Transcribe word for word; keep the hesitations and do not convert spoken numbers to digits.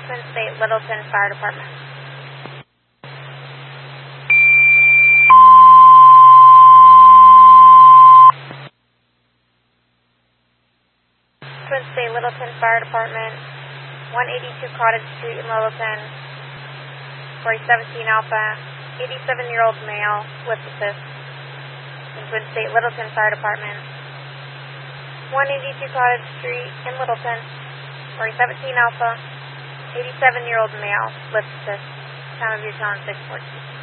Twin State Littleton Fire Department. Twin State Littleton Fire Department, one eighty-two Cottage Street in Littleton, Story seventeen Alpha, eighty-seven-year-old male, lift assist. In Twin State Littleton Fire Department, one eighty-two Cottage Street in Littleton, Story seventeen Alpha, eighty-seven-year-old male, lift assist. Time of your tone six fourteen.